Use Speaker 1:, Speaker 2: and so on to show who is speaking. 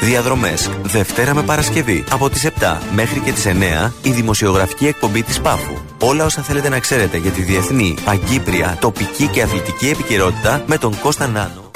Speaker 1: Διαδρομές, Δευτέρα με Παρασκευή, από τις 7 μέχρι και τις 9, η δημοσιογραφική εκπομπή της Πάφου. Όλα όσα θέλετε να ξέρετε για τη διεθνή, παγκύπρια, τοπική και αθλητική επικαιρότητα με τον Κώστα Νάνο.